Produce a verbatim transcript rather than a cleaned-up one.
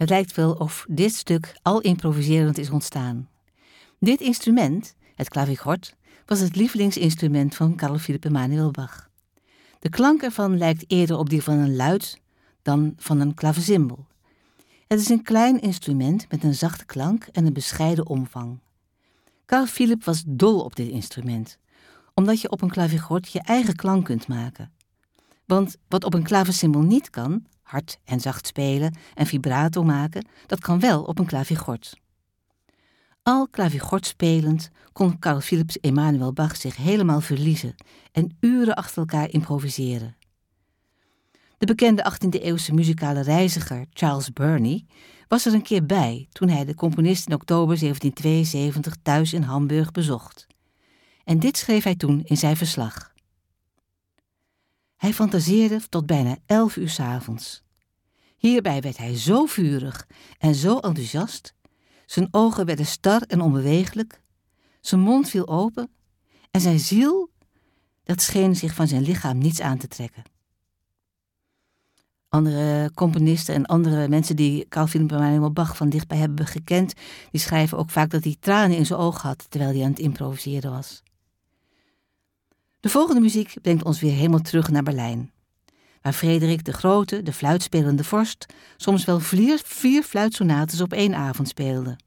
Het lijkt wel of dit stuk al improviserend is ontstaan. Dit instrument, het klavigord, was het lievelingsinstrument van Carl Philipp Emanuel Bach. De klank ervan lijkt eerder op die van een luid dan van een klavecimbal. Het is een klein instrument met een zachte klank en een bescheiden omvang. Carl Philipp was dol op dit instrument, omdat je op een klavigord je eigen klank kunt maken. Want wat op een klavecimbal niet kan, hard en zacht spelen en vibrato maken, dat kan wel op een klavigord. Al klavigord spelend kon Carl Philipp Emanuel Bach zich helemaal verliezen en uren achter elkaar improviseren. De bekende achttiende-eeuwse muzikale reiziger Charles Burney was er een keer bij toen hij de componist in oktober zeventien tweeënzeventig thuis in Hamburg bezocht. En dit schreef hij toen in zijn verslag. Hij fantaseerde tot bijna elf uur 's avonds. Hierbij werd hij zo vurig en zo enthousiast. Zijn ogen werden star en onbeweeglijk. Zijn mond viel open. En zijn ziel, dat scheen zich van zijn lichaam niets aan te trekken. Andere componisten en andere mensen die Carl Philipp Emanuel Bach van dichtbij hebben gekend, die schrijven ook vaak dat hij tranen in zijn ogen had terwijl hij aan het improviseren was. De volgende muziek brengt ons weer helemaal terug naar Berlijn, waar Frederik de Grote, de fluitspelende vorst, soms wel vier, vier fluitsonates op één avond speelde.